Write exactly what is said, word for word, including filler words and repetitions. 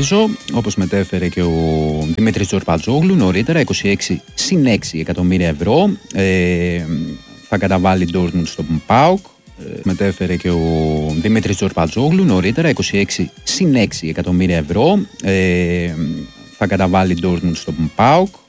Ελπίζω, όπως μετέφερε και ο Δημήτρης Τζορπατζόγλου νωρίτερα, είκοσι έξι συν έξι εκατομμύρια ευρώ ε, θα καταβάλει Dortmund στον ΠΑΟΚ. Ε, μετέφερε και ο Δημήτρης Τζορπατζόγλου νωρίτερα, είκοσι έξι συν έξι εκατομμύρια ευρώ ε, θα καταβάλει Dortmund στον ΠΑΟΚ.